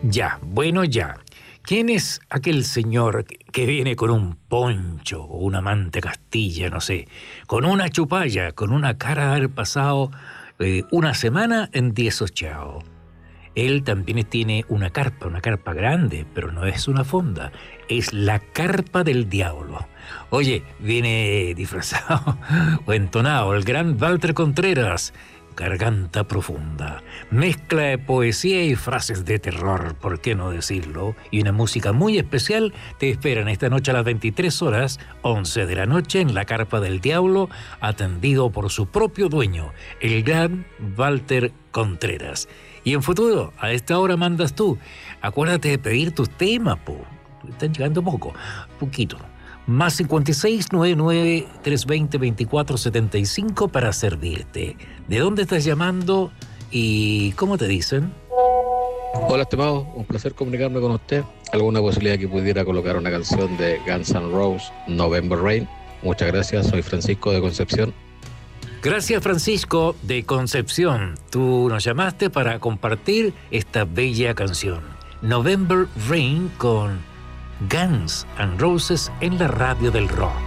Ya, bueno, ya. ¿Quién es aquel señor que viene con un poncho o una manta castilla, no sé, con una chupalla, con una cara de haber pasado una semana en 18? Él también tiene una carpa grande, pero no es una fonda, es la carpa del diablo. Oye, viene disfrazado o entonado el gran Walter Contreras, garganta profunda, mezcla de poesía y frases de terror, ¿por qué no decirlo? Y una música muy especial te esperan esta noche a las 23 horas, 11 de la noche, en la carpa del diablo, atendido por su propio dueño, el gran Walter Contreras. Y en futuro, a esta hora mandas tú. Acuérdate de pedir tus temas, po. Están llegando poquito. Más 56 99 320 2475 para servirte. ¿De dónde estás llamando y cómo te dicen? Hola, estimado. Un placer comunicarme con usted. ¿Alguna posibilidad que pudiera colocar una canción de Guns N' Roses, November Rain? Muchas gracias. Soy Francisco de Concepción. Gracias, Francisco de Concepción. Tú nos llamaste para compartir esta bella canción. November Rain con Guns N' Roses en la radio del rock.